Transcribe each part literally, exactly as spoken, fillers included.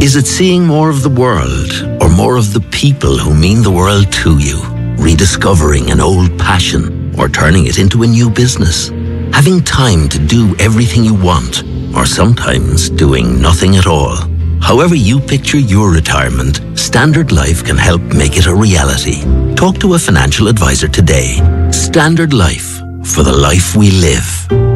Is it seeing more of the world or more of the people who mean the world to you? Rediscovering an old passion or turning it into a new business? Having time to do everything you want or sometimes doing nothing at all? However you picture your retirement, Standard Life can help make it a reality. Talk to a financial advisor today. Standard Life, for the life we live.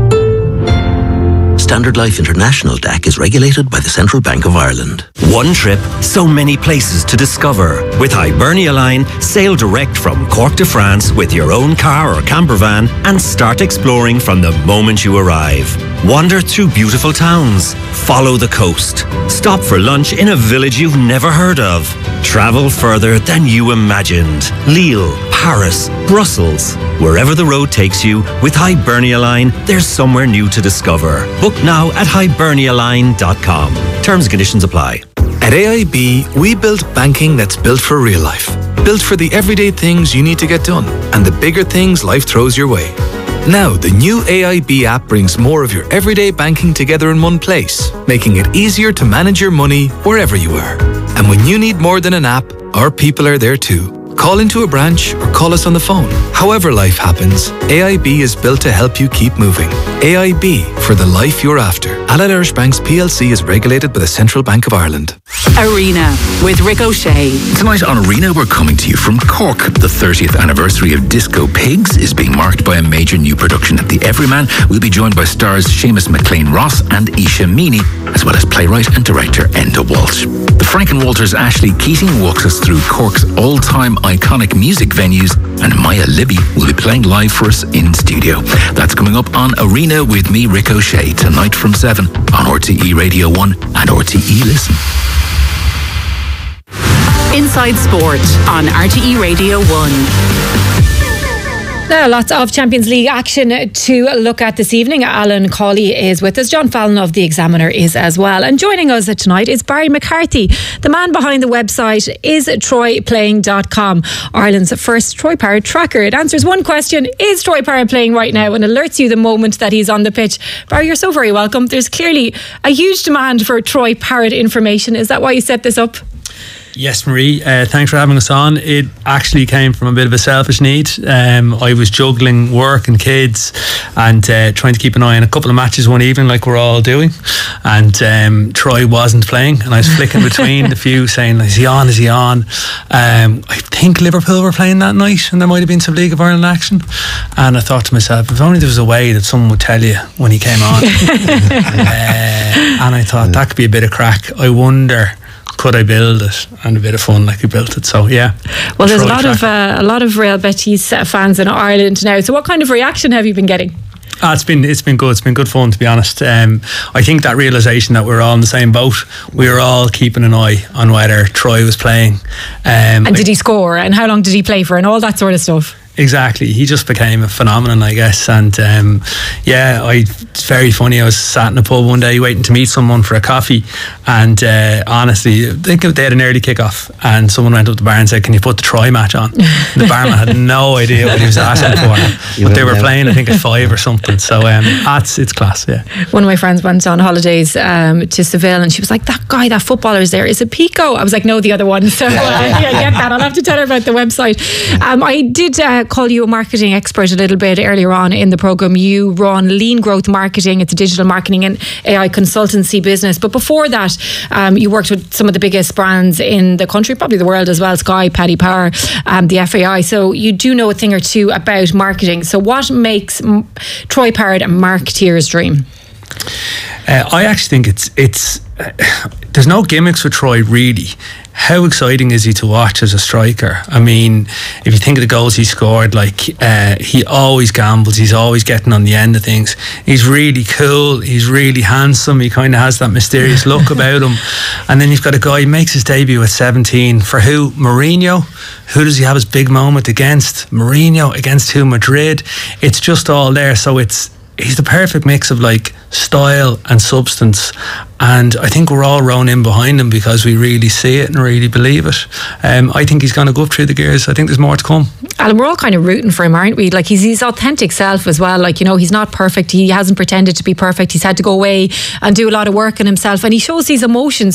Standard Life International D A C is regulated by the Central Bank of Ireland. One trip, so many places to discover. With Hibernia Line, sail direct from Cork to France with your own car or camper van and start exploring from the moment you arrive. Wander through beautiful towns. Follow the coast. Stop for lunch in a village you've never heard of. Travel further than you imagined. Lille, Paris, Brussels. Wherever the road takes you, with Hibernia Line, there's somewhere new to discover. Book now at hibernia line dot com. Terms and conditions apply. At A I B, we build banking that's built for real life. Built for the everyday things you need to get done and the bigger things life throws your way. Now, the new A I B app brings more of your everyday banking together in one place, making it easier to manage your money wherever you are. And when you need more than an app, our people are there too. Call into a branch or call us on the phone. However life happens, A I B is built to help you keep moving. A I B, for the life you're after. Allied Irish Banks P L C is regulated by the Central Bank of Ireland. Arena with Rick O'Shea. Tonight on Arena, we're coming to you from Cork. The thirtieth anniversary of Disco Pigs is being marked by a major new production at the Everyman. We'll be joined by stars Seamus McLean-Ross and Isha Meany, as well as playwright and director Enda Walsh. The Franken Walters Ashley Keating walks us through Cork's all-time iconic music venues, and Maya Libby will be playing live for us in studio. That's coming up on Arena with me, Rick O'Shea, tonight from seven on R T E Radio one and R T E Listen. Inside Sport on R T E Radio one. Now, lots of Champions League action to look at this evening. Alan Cawley is with us. John Fallon of The Examiner is as well. And joining us tonight is Barry McCarthy, the man behind the website is troy playing dot com, Ireland's first Troy Parrott tracker. It answers one question: is Troy Parrott playing right now? And alerts you the moment that he's on the pitch. Barry, you're so very welcome. There's clearly a huge demand for Troy Parrott information. Is that why you set this up? Yes, Marie, uh, thanks for having us on. It actually came from a bit of a selfish need. Um, I was juggling work and kids and uh, trying to keep an eye on a couple of matches one evening like we're all doing, and um, Troy wasn't playing and I was flicking between the few saying, is he on, is he on? Um, I think Liverpool were playing that night and there might have been some League of Ireland action, and I thought to myself, if only there was a way that someone would tell you when he came on. uh, and I thought that could be a bit of crack. I wonder, could I build it? And a bit of fun like we built it. So yeah. Well, there's a lot of uh, a lot of Real Betis fans in Ireland now. So what kind of reaction have you been getting? Ah, it's been it's been good. It's been good fun, to be honest. Um, I think that realisation that we're all in the same boat. We were all keeping an eye on whether Troy was playing. Um, and did he score? And how long did he play for? And all that sort of stuff. Exactly, he just became a phenomenon, I guess. And um, yeah, I, it's very funny. I was sat in a pub one day waiting to meet someone for a coffee, and uh, honestly, I think they had an early kickoff, and someone went up to the bar and said, "Can you put the Troy match on?" The barman had no idea what he was asking for, but they were playing, I think, at five or something. So um, it's it's class. Yeah. One of my friends went on holidays um, to Seville, and she was like, "That guy, that footballer is there. Is it Pico?" I was like, "No, the other one." So uh, yeah, get that. I'll have to tell her about the website. Um, I did. Uh, call you a marketing expert a little bit earlier on in the programme. You run Lean Growth Marketing. It's a digital marketing and A I consultancy business. But before that, um, you worked with some of the biggest brands in the country, probably the world as well, Sky, Paddy Power, um, the F A I. So you do know a thing or two about marketing. So what makes M- Troy Parrott a marketeer's dream? Uh, I actually think it's it's uh, there's no gimmicks with Troy, really. How exciting is he to watch as a striker? I mean, if you think of the goals he scored, like uh, he always gambles, he's always getting on the end of things. He's really cool, he's really handsome, he kind of has that mysterious look about him. And then you've got a guy, he makes his debut at seventeen. For who? Mourinho. Who does he have his big moment against? Mourinho. Against who? Madrid. It's just all there. So it's he's the perfect mix of like style and substance, and I think we're all rowing in behind him because we really see it and really believe it. um, I think he's going to go up through the gears. I think there's more to come. Alan, we're all kind of rooting for him, aren't we? Like, he's his authentic self as well. Like, you know, he's not perfect, he hasn't pretended to be perfect, he's had to go away and do a lot of work on himself, and he shows these emotions